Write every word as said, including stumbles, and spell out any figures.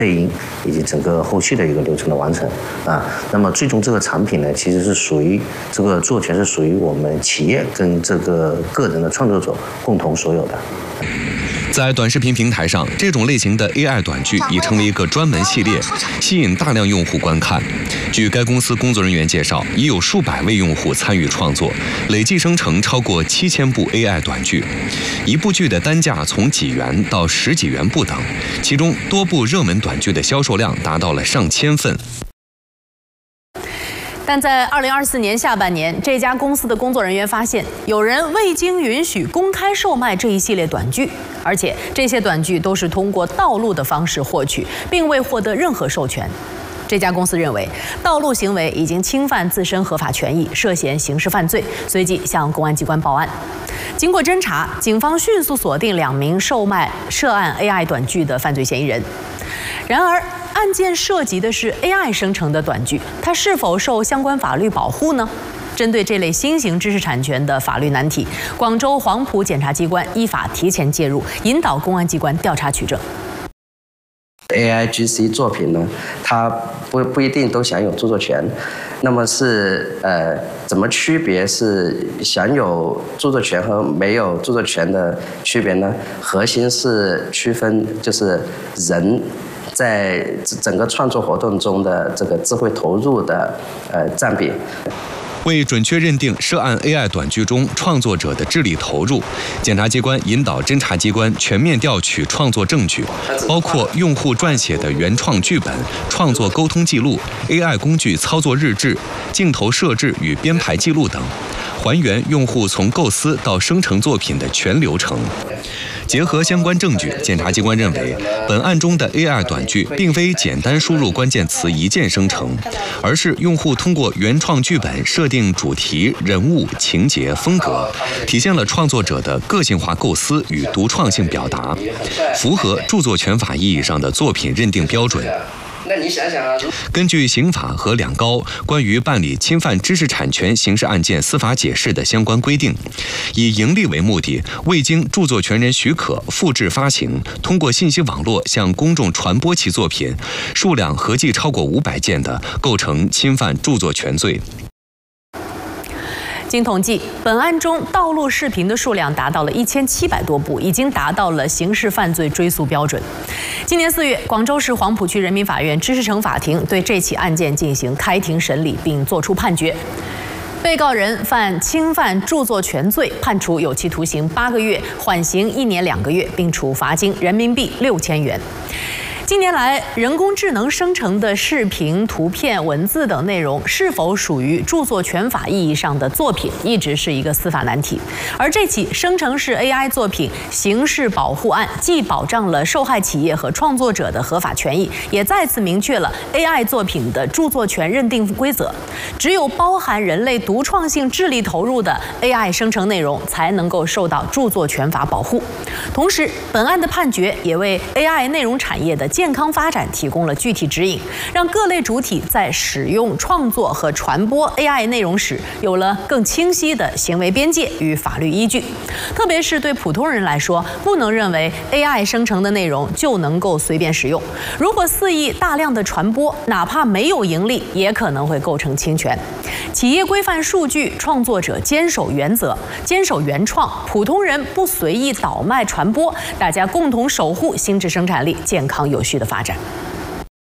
配音以及整个后续的一个流程的完成啊。那么最终这个产品呢，其实是属于这个著作权是属于我们企业跟这个个人的创作者共同所有的。 在短视频平台上，这种类型的 A I 短剧已成为一个专门系列，吸引大量用户观看。据该公司工作人员介绍，已有数百位用户参与创作，累计生成超过七千部 A I 短剧。一部剧的单价从几元到十几元不等，其中多部热门短剧的销售量达到了上千份。 但在二零二四年下半年，这家公司的工作人员发现，有人未经允许公开售卖这一系列短剧，而且这些短剧都是通过盗录的方式获取，并未获得任何授权。这家公司认为，盗录行为已经侵犯自身合法权益，涉嫌刑事犯罪，随即向公安机关报案。经过侦查，警方迅速锁定两名售卖涉案 A I 短剧的犯罪嫌疑人。然而，案件涉及的是 A I 生成的短剧，它是否受相关法律保护呢？针对这类新型知识产权的法律难题，广州黄埔检察机关依法提前介入，引导公安机关调查取证。 A I G C 作品呢，它不不一定都享有著作权，那么是呃怎么区别是享有著作权和没有著作权的区别呢？核心是区分就是人在整个创作活动中的这个智慧投入的呃占比。 为准确认定涉案 A I 短剧中创作者的智力投入，检察机关引导侦查机关全面调取创作证据，包括用户撰写的原创剧本、创作沟通记录、A I 工具操作日志、镜头设置与编排记录等，还原用户从构思到生成作品的全流程。结合相关证据，检察机关认为，本案中的 A I 短剧并非简单输入关键词一键生成，而是用户通过原创剧本设定主题、人物、情节、风格，体现了创作者的个性化构思与独创性表达，符合著作权法意义上的作品认定标准。 那你想想啊， 根据刑法和两高关于办理侵犯知识产权刑事案件司法解释的相关规定，以盈利为目的，未经著作权人许可复制发行，通过信息网络向公众传播其作品，数量合计超过五百件的，构成侵犯著作权罪。 经统计，本案中盗录视频的数量达到了一千七百多部，已经达到了刑事犯罪追诉标准。今年四月，广州市黄埔区人民法院知识城法庭对这起案件进行开庭审理，并作出判决。被告人犯侵犯著作权罪，判处有期徒刑八个月，缓刑一年两个月，并处罚金人民币六千元。近年来，人工智能生成的视频、图片、文字等内容是否属于著作权法意义上的作品，一直是一个司法难题。而这起生成式 A I 作品刑事保护案，既保障了受害企业和创作者的合法权益，也再次明确了 A I 作品的著作权认定规则。只有包含人类独创性智力投入的 A I 生成内容，才能够受到著作权法保护。同时，本案的判决也为 A I 内容产业的健康发展提供了具体指引，让各类主体在使用、创作和传播 A I 内容时，有了更清晰的行为边界与法律依据。特别是对普通人来说，不能认为 A I 生成的内容就能够随便使用。如果肆意大量的传播，哪怕没有盈利，也可能会构成侵权。企业规范数据，创作者坚守原则，坚守原创，普通人不随意倒卖传播，大家共同守护心智生产力健康有序的发展。